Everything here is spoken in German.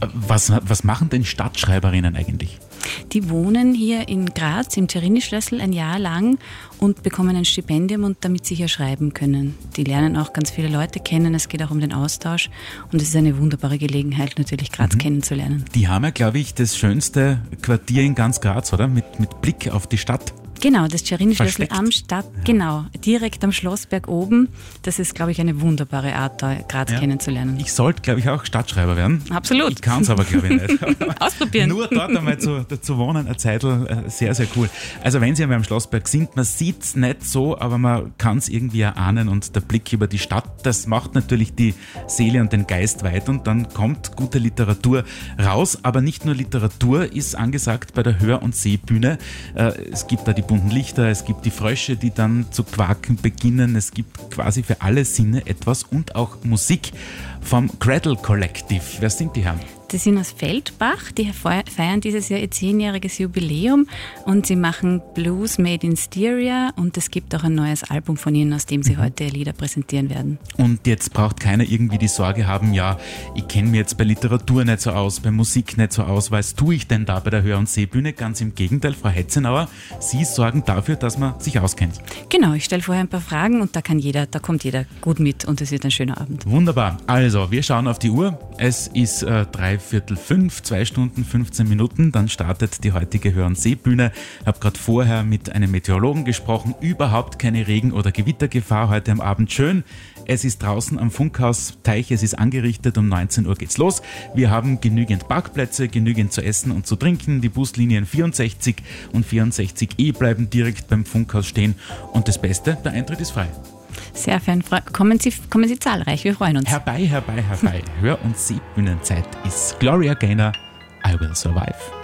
Was machen denn Stadtschreiberinnen eigentlich? Die wohnen hier in Graz im Tschirrini-Schlössl ein Jahr lang und bekommen ein Stipendium, und damit sie hier schreiben können. Die lernen auch ganz viele Leute kennen, es geht auch um den Austausch, und es ist eine wunderbare Gelegenheit, natürlich Graz kennenzulernen. Die haben ja, glaube ich, das schönste Quartier in ganz Graz, oder? Mit Blick auf die Stadt. Genau, das Tschirrini-Schlössl Versteckt. am Stadt, genau, direkt am Schlossberg oben. Das ist, glaube ich, eine wunderbare Art, da Graz kennenzulernen. Ich sollte, glaube ich, auch Stadtschreiber werden. Absolut. Ich kann es aber, glaube ich, nicht. Ausprobieren. Nur dort einmal zu wohnen, eine Zeitl, sehr, sehr cool. Also wenn Sie einmal am Schlossberg sind, man sieht es nicht so, aber man kann es irgendwie erahnen, und der Blick über die Stadt, das macht natürlich die Seele und den Geist weit, und dann kommt gute Literatur raus. Aber nicht nur Literatur ist angesagt bei der Hör- und Sehbühne. Es gibt da die bunten Lichter, es gibt die Frösche, die dann zu quaken beginnen. Es gibt quasi für alle Sinne etwas, und auch Musik vom Cradle Collective. Wer sind die Herren? Die sind aus Feldbach, die feiern dieses Jahr ihr 10-jähriges Jubiläum, und sie machen Blues Made in Styria, und es gibt auch ein neues Album von ihnen, aus dem sie heute Lieder präsentieren werden. Und jetzt braucht keiner irgendwie die Sorge haben, ja, ich kenne mich jetzt bei Literatur nicht so aus, bei Musik nicht so aus, was tue ich denn da bei der Hör- und Sehbühne? Ganz im Gegenteil, Frau Hetzenauer, Sie sorgen dafür, dass man sich auskennt. Genau, ich stelle vorher ein paar Fragen, und da kommt jeder gut mit, und es wird ein schöner Abend. Wunderbar. Also, wir schauen auf die Uhr. Es ist 3:45, 2 Stunden, 15 Minuten. Dann startet die heutige Hör- und Sehbühne. Ich habe gerade vorher mit einem Meteorologen gesprochen. Überhaupt keine Regen- oder Gewittergefahr heute am Abend. Schön. Es ist draußen am Funkhausteich. Es ist angerichtet. Um 19 Uhr geht's los. Wir haben genügend Parkplätze, genügend zu essen und zu trinken. Die Buslinien 64 und 64E bleiben direkt beim Funkhaus stehen. Und das Beste, der Eintritt ist frei. Sehr fern, kommen Sie zahlreich, wir freuen uns. Herbei. Hör- und Sehbühnenzeit ist Gloria Gaynor, I Will Survive.